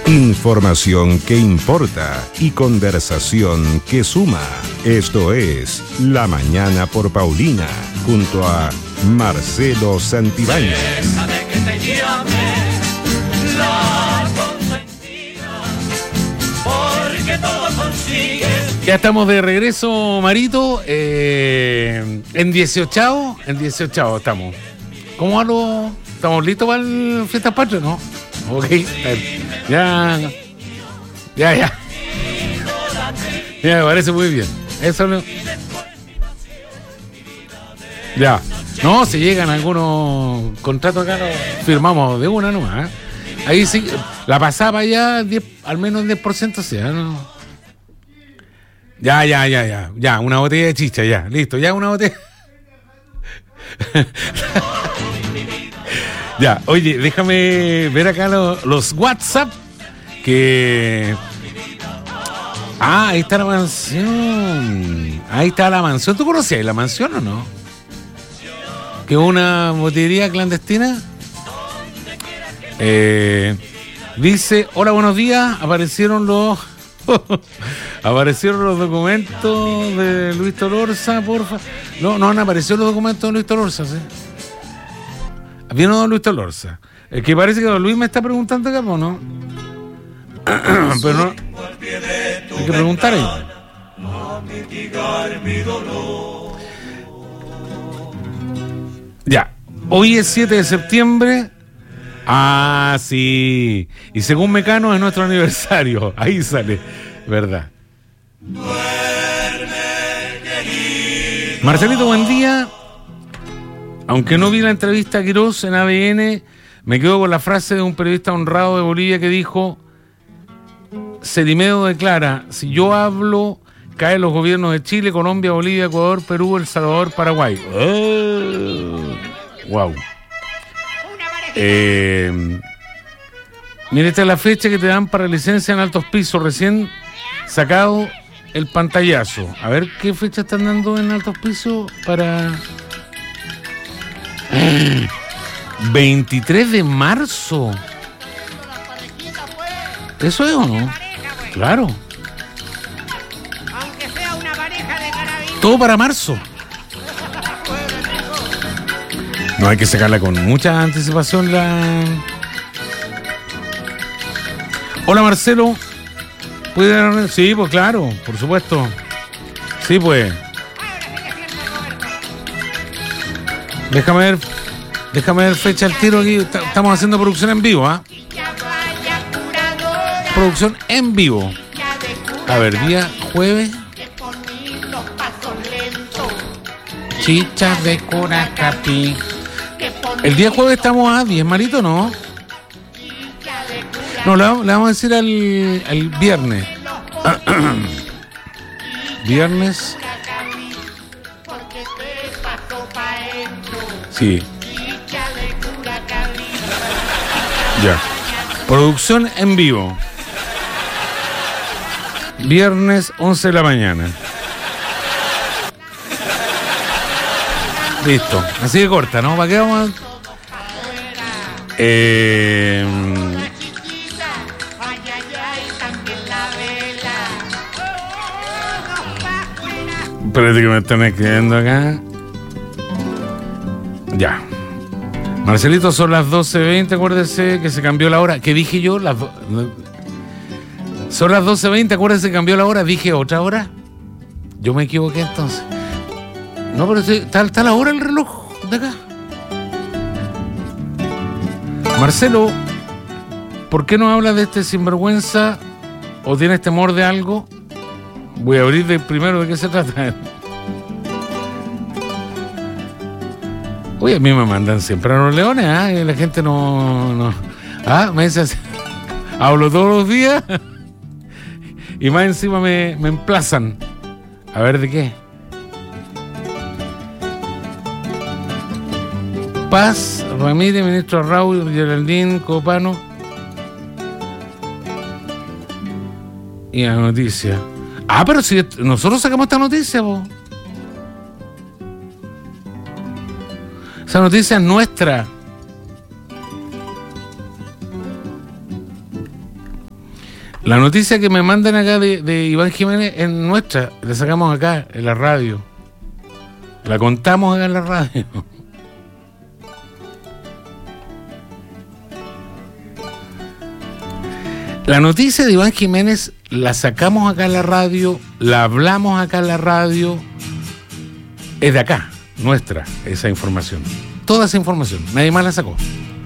Información que importa y conversación que suma. Esto es La Mañana por Paulina, junto a Marcelo Santibáñez. Déjame que te llame la consentida, porque todo consigues. Ya estamos de regreso, Marito. En 18 estamos. ¿Cómo va lo...? ¿Estamos listos para el Fiestas Patrias, no? Ok. Ya, me parece muy bien. Eso no. Ya. No, si llegan algunos contratos acá, firmamos de una nomás. Ahí sí, la pasaba ya, al menos 10% sea, ¿no? Ya, una botella de chicha, ya, listo, ya una botella. Ya, oye, déjame ver acá los WhatsApp que... ahí está la mansión. Ahí está la mansión. ¿Tú conocías la mansión o no? ¿Que es una botillería clandestina? Dice, hola, buenos días. Aparecieron los documentos de Luis Tolorza, porfa. No han aparecido los documentos de Luis Tolorza, ¿sí? Vino don Luis Tolorza. Es que parece que don Luis me está preguntando acá, ¿no? Pero no. Hay que preguntar ahí. Ya. Hoy es 7 de septiembre. Ah, sí. Y según Mecano es nuestro aniversario. Ahí sale. ¿Verdad? Marcelito, buen día. Aunque no vi la entrevista a Quirós en ADN, me quedo con la frase de un periodista honrado de Bolivia que dijo: Cerimedo declara, si yo hablo, caen los gobiernos de Chile, Colombia, Bolivia, Ecuador, Perú, El Salvador, Paraguay. Wow. Mira, esta es la fecha que te dan para licencia en altos pisos, recién sacado el pantallazo. A ver qué fecha están dando en altos pisos para... 23 de marzo. ¿Eso es o no? Claro. Aunque sea una pareja de carabineros. Todo para marzo. No, hay que sacarla con mucha anticipación la... Hola, Marcelo. ¿Puede? Sí, pues claro, por supuesto. Sí, pues. Déjame ver fecha al tiro aquí. Estamos haciendo producción en vivo, ¿ah? Producción en vivo. A ver, día jueves. Chichas de Curacapi. El día jueves estamos a 10, Marito, ¿no? No, le vamos a decir al viernes. Viernes. Sí. Ya. Producción en vivo. Viernes 11 de la mañana. Listo. Así de corta, ¿no? ¿Para qué vamos a...? Espérate que me están escribiendo acá. Ya. Marcelito, son las 12:20, acuérdese que se cambió la hora. ¿Qué dije yo? Son las 12:20, acuérdese que cambió la hora. ¿Dije otra hora? Yo me equivoqué entonces. No, pero está la hora el reloj de acá. Marcelo, ¿por qué no hablas de este sinvergüenza o tienes temor de algo? Voy a abrir primero de qué se trata. Oye, a mí me mandan siempre a los leones, ¿ah? Y la gente no... Ah, me dice así. Hablo todos los días y más encima me emplazan. A ver, ¿de qué? Paz, Ramírez, ministro Raúl, Geraldine, Copano. Y la noticia. Ah, pero si nosotros sacamos esta noticia, po. Esa noticia es nuestra. La noticia que me mandan acá de Iván Jiménez es nuestra, la sacamos acá en la radio. La contamos acá en la radio. La noticia de Iván Jiménez la sacamos acá en la radio, la hablamos acá en la radio. Es de acá, nuestra, esa información. Toda esa información, nadie más la sacó.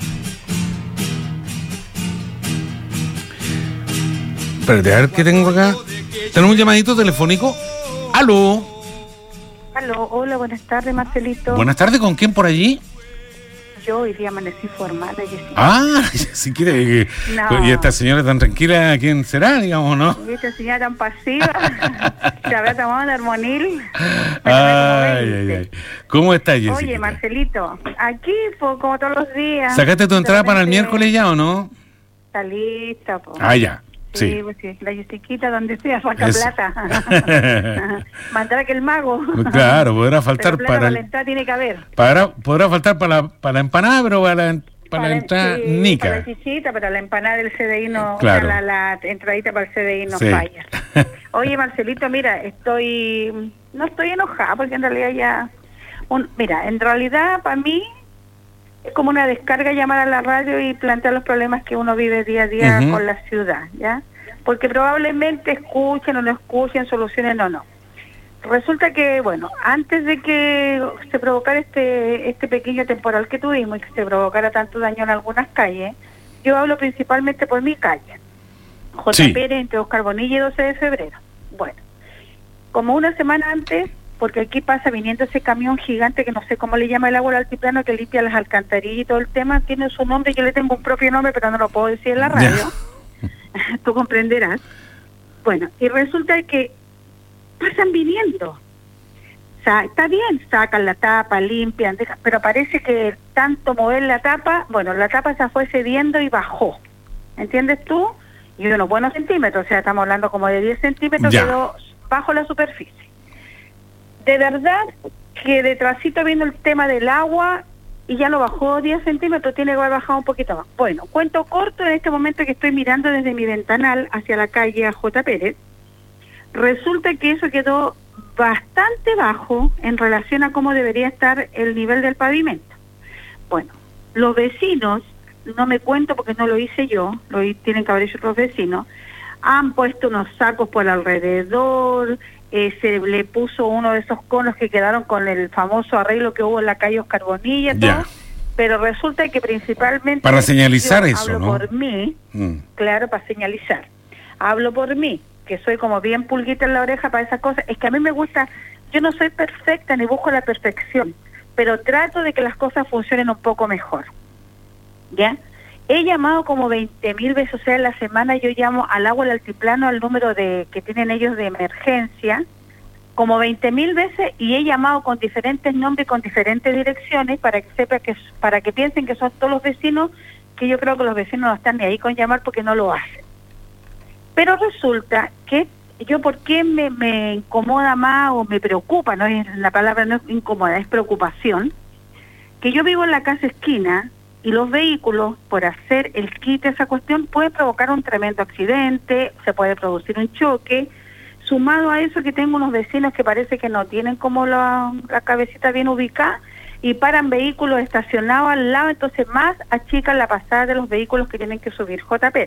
Espérate, a ver qué tengo acá. ¿Tenemos un llamadito telefónico? ¡Aló! Aló, hola, buenas tardes, Marcelito. Buenas tardes, ¿con quién por allí? Yo hoy día amanecí formal, Jessica. Ah, si quiere. No. Y esta señora tan tranquila, ¿quién será, digamos, no? Y esta señora tan pasiva, se habrá tomado un armonil. Ay. ¿Cómo estás, Jessica? Oye, Marcelito, aquí, como todos los días. ¿Sacaste tu entrada para el miércoles ya o no? Está lista, po. Ah, ya. Sí, pues sí, la Jessiquita donde sea saca Eso. plata. Mandar a que el mago. Claro, podrá faltar pero plata para la entrada tiene que haber. podrá faltar para la empanada, pero para la entrada sí, nica. para la chichita, pero la empanada del CDI no, Claro. o sea, la entradita para el CDI no Sí. falla. Oye, Marcelito, mira, no estoy enojada porque en realidad mira, en realidad para mí es como una descarga llamar a la radio y plantear los problemas que uno vive día a día con la ciudad, ¿ya? Porque probablemente escuchen o no escuchen, solucionen o no. Resulta que, bueno, antes de que se provocara este pequeño temporal que tuvimos y que se provocara tanto daño en algunas calles, yo hablo principalmente por mi calle. J. Sí. Pérez, entre Oscar Bonilla y 12 de febrero. Bueno, como una semana antes, porque aquí pasa viniendo ese camión gigante que no sé cómo le llama el agua al altiplano, que limpia las alcantarillas y todo el tema, tiene su nombre, yo le tengo un propio nombre, pero no lo puedo decir en la radio. Tú comprenderás. Bueno, y resulta que pasan viniendo. O sea, está bien, sacan la tapa, limpian, pero parece que tanto mover la tapa se fue cediendo y bajó. ¿Entiendes tú? Y unos buenos centímetros, o sea, estamos hablando como de 10 centímetros, Ya. quedó bajo la superficie. De verdad que detrásito viendo el tema del agua y ya lo bajó 10 centímetros, tiene que haber bajado un poquito más. Bueno, cuento corto, en este momento que estoy mirando desde mi ventanal hacia la calle a J. Pérez, resulta que eso quedó bastante bajo en relación a cómo debería estar el nivel del pavimento. Bueno, los vecinos, no me cuento porque no lo hice yo, tienen que haber hecho otros vecinos, han puesto unos sacos por alrededor, se le puso uno de esos conos que quedaron con el famoso arreglo que hubo en la calle Oscar Bonilla, todo, pero resulta que principalmente... Para señalizar yo eso, hablo ¿no? por mí, claro, para señalizar. Hablo por mí, que soy como bien pulguita en la oreja para esas cosas. Es que a mí me gusta, yo no soy perfecta ni busco la perfección, pero trato de que las cosas funcionen un poco mejor. ¿Ya? He llamado como 20.000 veces, o sea, en la semana yo llamo al agua del altiplano al número que tienen ellos de emergencia, como 20.000 veces, y he llamado con diferentes nombres y con diferentes direcciones para que para que piensen que son todos los vecinos, que yo creo que los vecinos no están ni ahí con llamar porque no lo hacen. Pero resulta que ¿por qué me incomoda más o me preocupa? No es la palabra, no es incomoda, es preocupación, que yo vivo en la casa esquina y los vehículos, por hacer el quite, esa cuestión, puede provocar un tremendo accidente, se puede producir un choque, sumado a eso que tengo unos vecinos que parece que no tienen como la cabecita bien ubicada y paran vehículos estacionados al lado, entonces más achican la pasada de los vehículos que tienen que subir JP.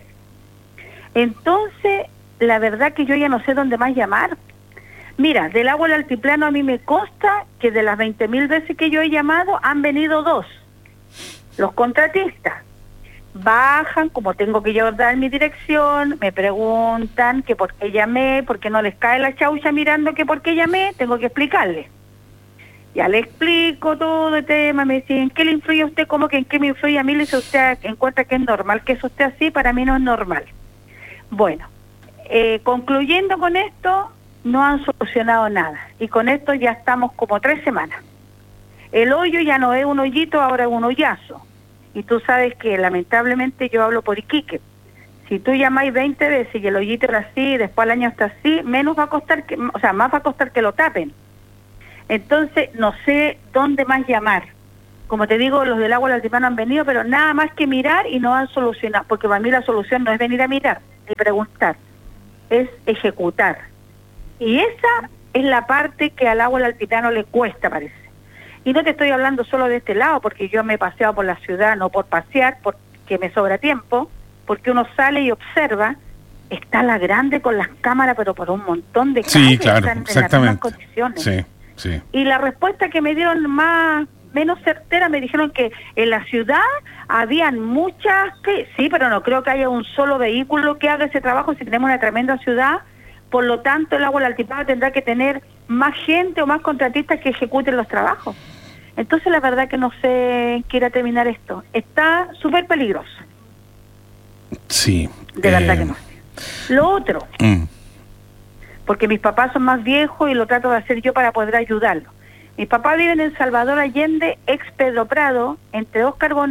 Entonces, la verdad que yo ya no sé dónde más llamar. Mira, del agua al altiplano a mí me consta que de las 20.000 veces que yo he llamado, han venido 2. Los contratistas bajan, como tengo que yo dar mi dirección, me preguntan que por qué llamé, por qué no les cae la chaucha mirando que por qué llamé, tengo que explicarles. Ya le explico todo el tema, me dicen, ¿en qué le influye a usted? ¿Cómo que en qué me influye a mí? Le dice, usted encuentra que es normal, que eso esté así, para mí no es normal. Bueno, concluyendo con esto, no han solucionado nada, y con esto ya estamos como 3 semanas. El hoyo ya no es un hoyito, ahora es un hoyazo. Y tú sabes que lamentablemente yo hablo por Iquique. Si tú llamáis 20 veces y el hoyito era así, después al año está así, menos va a costar más va a costar que lo tapen. Entonces, no sé dónde más llamar. Como te digo, los del agua del altiplano han venido, pero nada más que mirar y no han solucionado, porque para mí la solución no es venir a mirar, ni preguntar, es ejecutar. Y esa es la parte que al agua del altiplano le cuesta, parece. Y no te estoy hablando solo de este lado, porque yo me he paseado por la ciudad, no por pasear, porque me sobra tiempo, porque uno sale y observa, está la grande con las cámaras, pero por un montón de calles, Sí, claro, están en las exactamente. mismas condiciones. Sí, sí. Y la respuesta que me dieron menos certera, me dijeron que en la ciudad habían muchas, sí, pero no creo que haya un solo vehículo que haga ese trabajo si tenemos una tremenda ciudad. Por lo tanto, el agua del altiplano tendrá que tener más gente o más contratistas que ejecuten los trabajos. Entonces, la verdad que no sé en qué irá a terminar esto. Está súper peligroso. Sí. De verdad que no sé. Lo otro, porque mis papás son más viejos y lo trato de hacer yo para poder ayudarlos. Mis papás viven en Salvador Allende, ex Pedro Prado, entre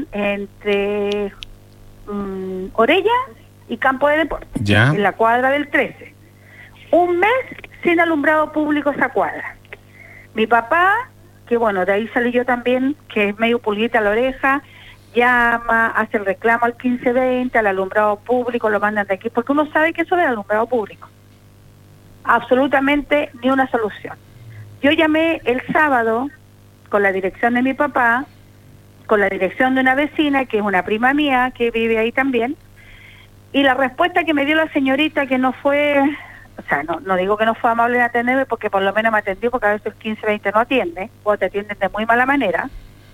Orella y Campo de Deportes, Ya. en la cuadra del 13. Un mes sin alumbrado público esa cuadra. Mi papá, que bueno, de ahí salí yo también, que es medio pulguita a la oreja, llama, hace el reclamo al 1520, al alumbrado público, lo mandan de aquí, porque uno sabe que eso del alumbrado público. Absolutamente ni una solución. Yo llamé el sábado con la dirección de mi papá, con la dirección de una vecina, que es una prima mía, que vive ahí también, y la respuesta que me dio la señorita, que no fue... O sea, no digo que no fue amable en atenderme, porque por lo menos me atendió, porque a veces el 15-20 no atiende, o te atienden de muy mala manera.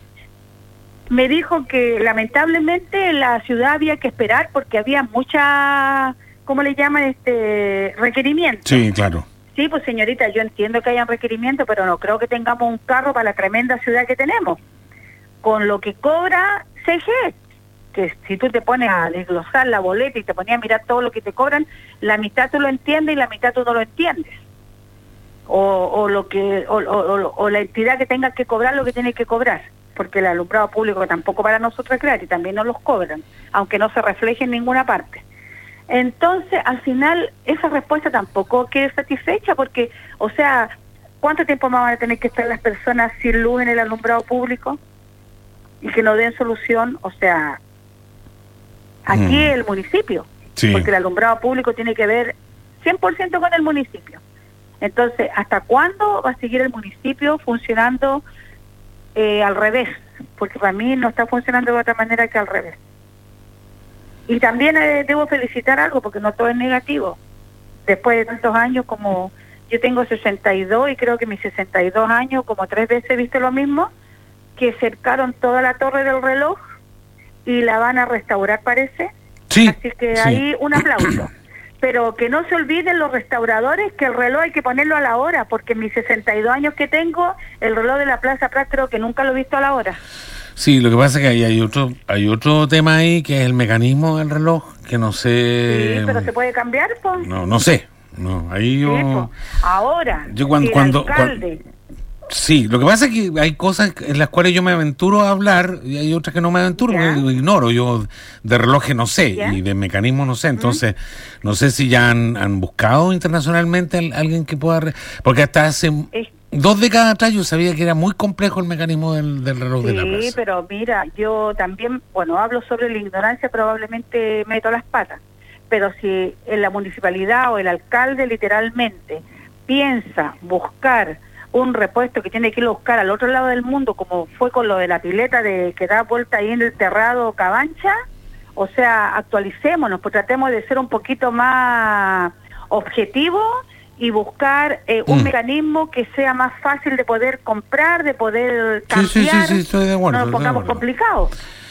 Me dijo que lamentablemente en la ciudad había que esperar porque había mucha, ¿cómo le llaman? Requerimientos. Sí, claro. Sí, pues señorita, yo entiendo que hayan requerimientos, pero no creo que tengamos un carro para la tremenda ciudad que tenemos. Con lo que cobra CG, que si tú te pones a desglosar la boleta y te ponías a mirar todo lo que te cobran, la mitad tú lo entiendes y la mitad tú no lo entiendes. O la entidad que tenga que cobrar lo que tiene que cobrar, porque el alumbrado público tampoco para nosotros es gratis, también nos los cobran, aunque no se refleje en ninguna parte. Entonces, al final, esa respuesta tampoco queda satisfecha, porque, o sea, ¿cuánto tiempo más van a tener que estar las personas sin luz en el alumbrado público? Y que no den solución, o sea... Aquí el municipio, Sí. porque el alumbrado público tiene que ver 100% con el municipio. Entonces, ¿hasta cuándo va a seguir el municipio funcionando al revés? Porque para mí no está funcionando de otra manera que al revés. Y también debo felicitar algo, porque no todo es negativo. Después de tantos años, como yo tengo 62 y creo que mis 62 años, como 3 veces he visto lo mismo, que cercaron toda la torre del reloj y la van a restaurar, parece. Sí. Así que sí. ahí un aplauso. Pero que no se olviden los restauradores que el reloj hay que ponerlo a la hora, porque en mis 62 años que tengo, el reloj de la Plaza Prat creo que nunca lo he visto a la hora. Sí, lo que pasa es que ahí hay otro tema ahí, que es el mecanismo del reloj, que no sé... Sí, pero se puede cambiar, pues. No sé. No, ahí yo... Sí, po. Ahora, Yo cuando- si el cuando- alcalde... Sí, lo que pasa es que hay cosas en las cuales yo me aventuro a hablar y hay otras que no me aventuro Ya. porque ignoro. Yo de relojes no sé Ya. y de mecanismos no sé. Entonces, no sé si ya han buscado internacionalmente alguien que pueda... Porque hasta hace Es- 2 décadas atrás yo sabía que era muy complejo el mecanismo del reloj de la Sí, plaza. pero mira, yo también, bueno, hablo sobre la ignorancia, probablemente meto las patas, pero si en la municipalidad o el alcalde literalmente piensa buscar un repuesto que tiene que ir a buscar al otro lado del mundo, como fue con lo de la pileta de que da vuelta ahí en el Terrado Cabancha, o sea, actualicémonos, pues tratemos de ser un poquito más objetivos y buscar un mecanismo que sea más fácil de poder comprar, de poder cambiar. Sí, estoy de acuerdo. No nos estoy de pongamos acuerdo. complicados.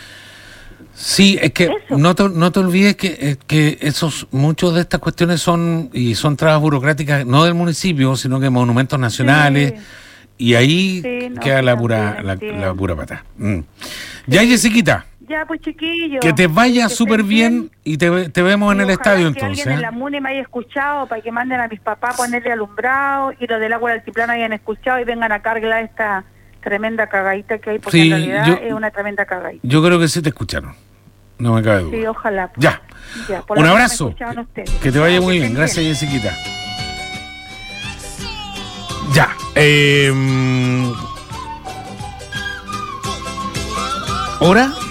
Sí, es que Eso. no te olvides que muchos de estas cuestiones son trabas burocráticas, no del municipio, sino que monumentos nacionales, Sí. y ahí Sí, no, queda la sí, pura entiendo. la pura pata. Ya, Jessiquita, Ya, pues chiquillos. que te vaya estén súper bien y te vemos en Y el ojalá estadio que entonces. alguien en la MUNI me haya escuchado para que manden a mis papás a ponerle alumbrado y los del agua del altiplano hayan escuchado y vengan a cargar esta tremenda cagadita que hay, porque Sí, en realidad yo- es una tremenda cagadita. Yo creo que sí te escucharon, no me cabe duda. Sí, ojalá. pues. Ya, Ya, por un lo menos abrazo, me escuchaban ustedes. que te vaya Ya, muy que bien, estén gracias Jessiquita. Ya, ¿hora?